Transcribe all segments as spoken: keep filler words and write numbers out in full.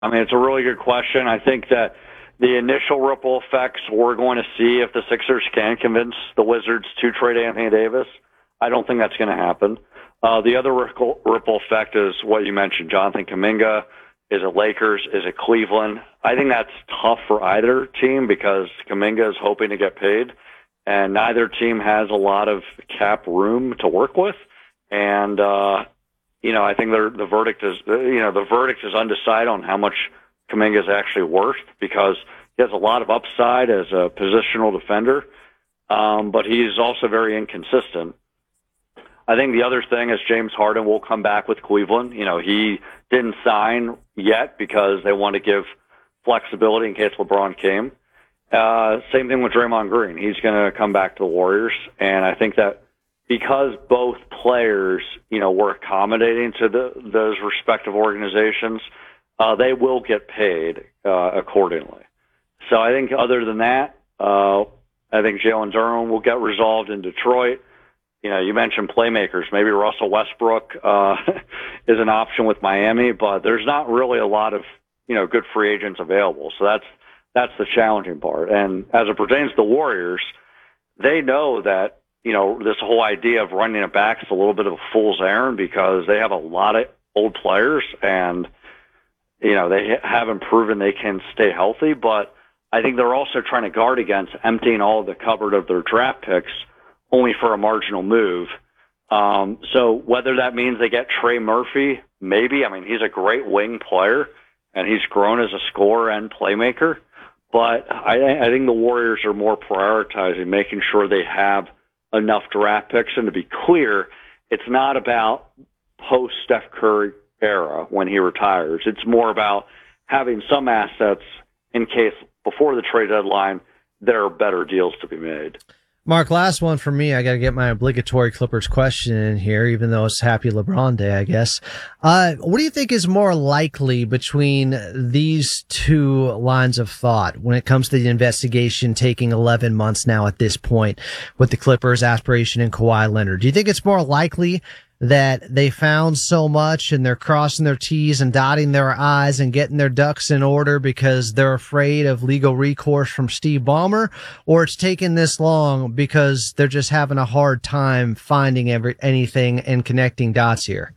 I mean, it's a really good question. I think that the initial ripple effects, we're going to see if the Sixers can convince the Wizards to trade Anthony Davis. I don't think that's going to happen. Uh, the other ripple, ripple effect is what you mentioned, Jonathan Kuminga. Is it Lakers? Is it Cleveland? I think that's tough for either team because Kuminga is hoping to get paid, and neither team has a lot of cap room to work with. And, uh, you know, I think the verdict is, you know, the verdict is undecided on how much Kuminga is actually worth because he has a lot of upside as a positional defender, um, but he's also very inconsistent. I think the other thing is James Harden will come back with Cleveland. You know, he didn't sign yet because they want to give flexibility in case LeBron came. Uh, same thing with Draymond Green. He's going to come back to the Warriors, and I think that because both players, you know, were accommodating to the, those respective organizations, uh, they will get paid uh, accordingly. So I think other than that, uh, I think Jalen Duren will get resolved in Detroit. You know, you mentioned playmakers. Maybe Russell Westbrook uh, is an option with Miami, but there's not really a lot of, you know, good free agents available. So that's that's the challenging part. And as it pertains to the Warriors, they know that, you know, this whole idea of running it back is a little bit of a fool's errand because they have a lot of old players and, you know, they haven't proven they can stay healthy. But I think they're also trying to guard against emptying all of the cupboard of their draft picks only for a marginal move. Um, so whether that means they get Trey Murphy, maybe. I mean, he's a great wing player, and he's grown as a scorer and playmaker. But I, I think the Warriors are more prioritizing making sure they have enough draft picks. And to be clear, it's not about post-Steph Curry era when he retires. It's more about having some assets in case before the trade deadline there are better deals to be made. Mark, last one for me. I got to get my obligatory Clippers question in here, even though it's Happy LeBron Day, I guess. Uh, what do you think is more likely between these two lines of thought when it comes to the investigation taking eleven months now at this point with the Clippers' aspiration in Kawhi Leonard? Do you think it's more likely that they found so much and they're crossing their T's and dotting their I's and getting their ducks in order because they're afraid of legal recourse from Steve Ballmer, or it's taken this long because they're just having a hard time finding every, anything and connecting dots here?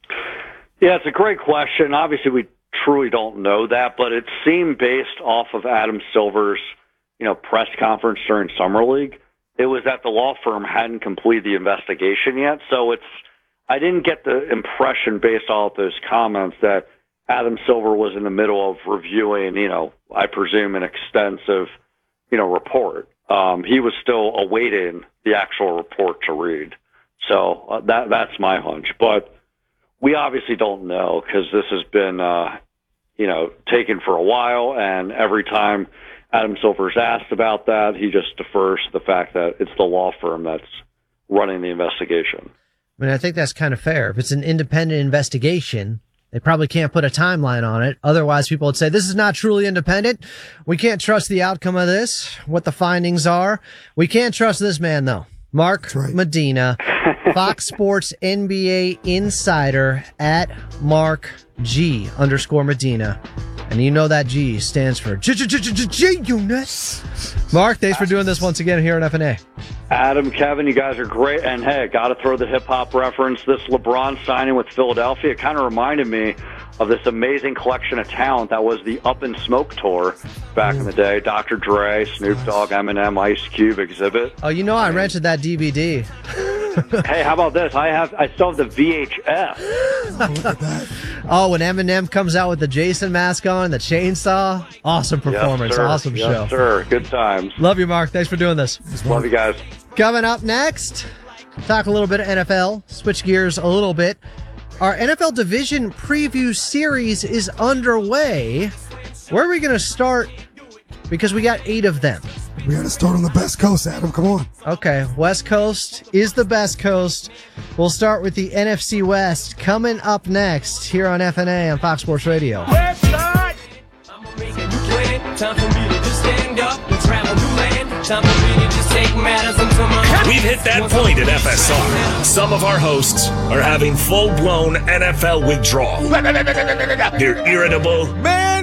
Yeah, it's a great question. Obviously, we truly don't know that, but it seemed based off of Adam Silver's, you know, press conference during Summer League, it was that the law firm hadn't completed the investigation yet. So it's, I didn't get the impression based off those comments that Adam Silver was in the middle of reviewing, you know, I presume an extensive, you know, report. Um, he was still awaiting the actual report to read. So uh, that that's my hunch. But we obviously don't know because this has been, uh, you know, taken for a while. And every time Adam Silver's asked about that, he just defers to the fact that it's the law firm that's running the investigation. I mean, I think that's kind of fair. If it's an independent investigation, they probably can't put a timeline on it. Otherwise, people would say, this is not truly independent. We can't trust the outcome of this, what the findings are. We can't trust this man, though. Mark right. Medina, Fox Sports N B A insider at Mark G underscore Medina. And you know that G stands for G-Unit. Mark, thanks for doing this once again here on F N A. Adam, Kevin, you guys are great. And, hey, got to throw the hip-hop reference. This LeBron signing with Philadelphia, it kind of reminded me of this amazing collection of talent that was the Up in Smoke tour back in the day. Doctor Dre, Snoop Dogg, Eminem, Ice Cube, Exhibit. Oh, you know I rented that D V D. Hey, how about this? I have, I still have the V H S. Oh, when Eminem comes out with the Jason mask on, the chainsaw, awesome performance, yes, awesome yes, show. Yes, sir. Good times. Love you, Mark. Thanks for doing this. Love you guys. Coming up next, talk a little bit of N F L, switch gears a little bit. Our N F L Division Preview Series is underway. Where are we going to start? Because we got eight of them. We got to start on the best coast, Adam. Come on. Okay, West Coast is the best coast. We'll start with the N F C West coming up next here on F N A on Fox Sports Radio. Website. I'm gonna make a new plan. Time for me to just stand up. We've hit that point at F S R. Some of our hosts are having full-blown N F L withdrawal. They're irritable. Man,